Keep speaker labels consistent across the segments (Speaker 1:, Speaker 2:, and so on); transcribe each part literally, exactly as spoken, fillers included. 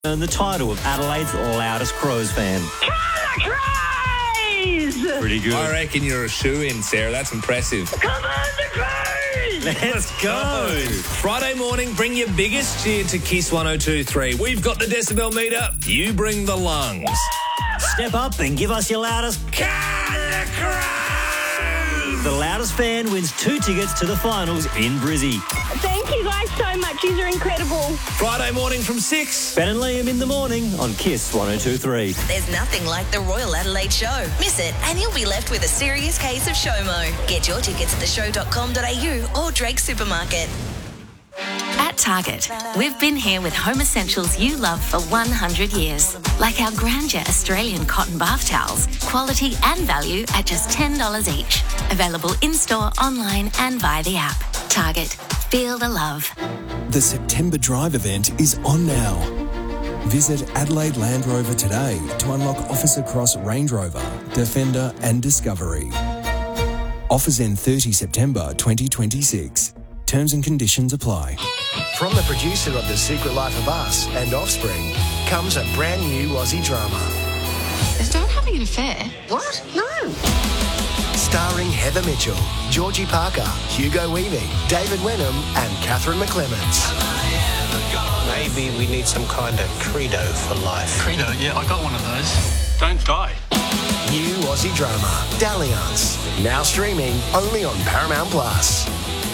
Speaker 1: earned the title of Adelaide's loudest Crows fan.
Speaker 2: Colour Crows!
Speaker 1: Pretty good.
Speaker 3: I reckon you're a shoo-in, Sarah. That's impressive.
Speaker 2: Come on, the Crows!
Speaker 1: Let's go.
Speaker 3: Friday morning, bring your biggest cheer to Kiss one oh two point three. We've got the decibel meter. You bring the lungs.
Speaker 1: Step up and give us your loudest.
Speaker 3: Colour Crows!
Speaker 1: The loudest fan wins two tickets to the finals in Brizzy.
Speaker 2: Thank you guys so much. You're incredible.
Speaker 3: Friday morning from six.
Speaker 1: Ben and Liam in the morning on Kiss one oh two point three.
Speaker 4: There's nothing like the Royal Adelaide Show. Miss it and you'll be left with a serious case of SHOMO. Get your tickets at the show dot com dot a u or Drake Supermarket.
Speaker 5: At Target, we've been here with home essentials you love for one hundred years. Like our Grandeur Australian cotton bath towels, quality and value at just ten dollars each. Available in-store, online and via the app. Target, feel the love.
Speaker 6: The September Drive event is on now. Visit Adelaide Land Rover today to unlock offers across Range Rover, Defender and Discovery. Offers end thirtieth September twenty twenty-six. Terms and conditions apply.
Speaker 7: From the producer of The Secret Life of Us and Offspring comes a brand new Aussie drama.
Speaker 8: Is Dad having an affair?
Speaker 7: What? No. Starring Heather Mitchell, Georgie Parker, Hugo Weaving, David Wenham and Catherine McClements.
Speaker 9: Maybe we need some kind of credo for life.
Speaker 10: Credo? Yeah, I got one of those. Don't die.
Speaker 7: New Aussie drama, Dalliance. Now streaming only on Paramount Plus.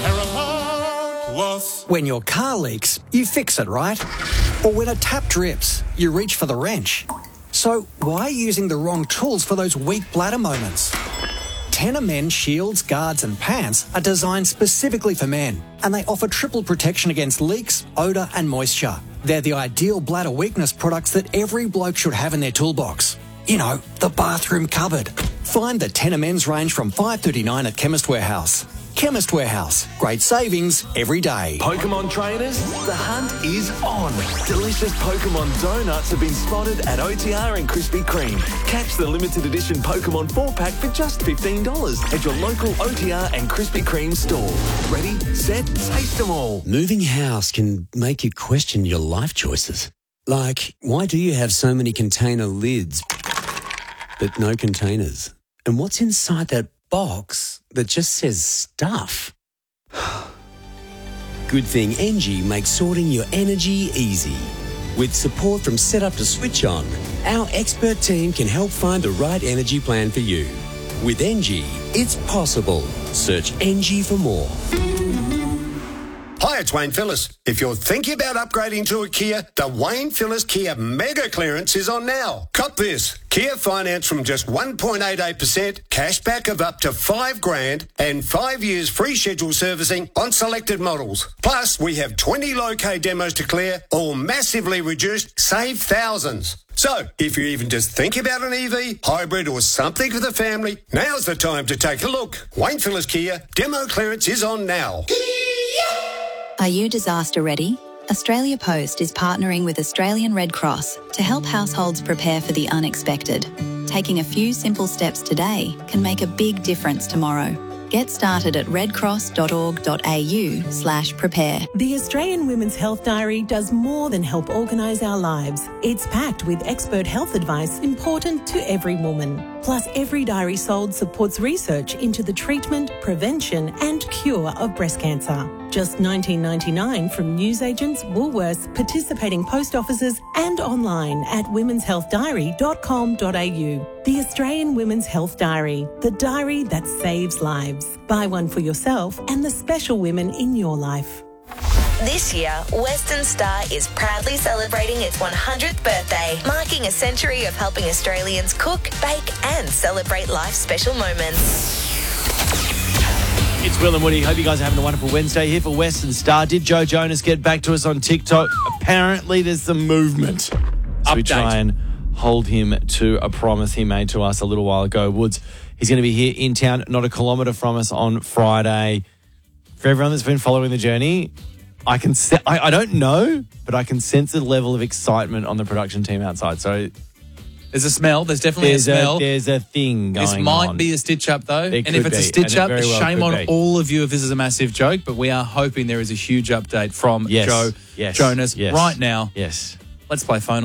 Speaker 11: When your car leaks, you fix it, right? Or when a tap drips, you reach for the wrench. So why are you using the wrong tools for those weak bladder moments? Tenor Men shields, guards and pants are designed specifically for men, and they offer triple protection against leaks, odour and moisture. They're the ideal bladder weakness products that every bloke should have in their toolbox. You know, the bathroom cupboard. Find the Tenor Men's range from five dollars thirty-nine at Chemist Warehouse. Chemist Warehouse. Great savings every day.
Speaker 12: Pokemon trainers, the hunt is on. Delicious Pokemon donuts have been spotted at O T R and Krispy Kreme. Catch the limited edition Pokemon four pack for just fifteen dollars at your local O T R and Krispy Kreme store. Ready, set, taste them all.
Speaker 13: Moving house can make you question your life choices. Like, why do you have so many container lids but no containers? And what's inside that box that just says stuff? Good thing Engie makes sorting your energy easy. With support from setup to switch on, our expert team can help find the right energy plan for you. With Engie, it's possible. Search Engie for more.
Speaker 14: Hi, it's Wayne Phillis. If you're thinking about upgrading to a Kia, the Wayne Phillis Kia Mega Clearance is on now. Cop this. Kia finance from just one point eight eight percent, cashback of up to five grand, and five years free scheduled servicing on selected models. Plus, we have twenty low-K demos to clear, all massively reduced, save thousands. So, if you even just think about an E V, hybrid or something for the family, now's the time to take a look. Wayne Phillis Kia, demo clearance is on now.
Speaker 15: Are you disaster ready? Australia Post is partnering with Australian Red Cross to help households prepare for the unexpected. Taking a few simple steps today can make a big difference tomorrow. Get started at redcross.org.au slash prepare.
Speaker 16: The Australian Women's Health Diary does more than help organise our lives. It's packed with expert health advice important to every woman. Plus, every diary sold supports research into the treatment, prevention and cure of breast cancer. Just nineteen ninety-nine from newsagents, Woolworths, participating post offices and online at womens health diary dot com dot a u. The Australian Women's Health Diary, the diary that saves lives. Buy one for yourself and the special women in your life.
Speaker 4: This year, Western Star is proudly celebrating its one hundredth birthday, marking a century of helping Australians cook, bake and celebrate life's special moments.
Speaker 1: It's Will and Woody. Hope you guys are having a wonderful Wednesday here for Western Star. Did Joe Jonas get back to us on TikTok? Apparently there's some movement. So
Speaker 3: Update.
Speaker 1: we try and hold him to a promise he made to us a little while ago. Woods, he's going to be here in town, not a kilometre from us on Friday. For everyone that's been following the journey, I can se- I, I don't know, but I can sense a level of excitement on the production team outside. So
Speaker 3: There's a smell. There's definitely
Speaker 1: there's
Speaker 3: a smell.
Speaker 1: A, there's a thing going on.
Speaker 3: This might on. be a stitch-up, though.
Speaker 1: It
Speaker 3: and if it's
Speaker 1: be.
Speaker 3: a stitch-up,
Speaker 1: well
Speaker 3: shame on
Speaker 1: be.
Speaker 3: all of you if this is a massive joke, but we are hoping there is a huge update from
Speaker 1: yes.
Speaker 3: Joe
Speaker 1: yes.
Speaker 3: Jonas
Speaker 1: yes.
Speaker 3: right now.
Speaker 1: Yes.
Speaker 17: Let's play phone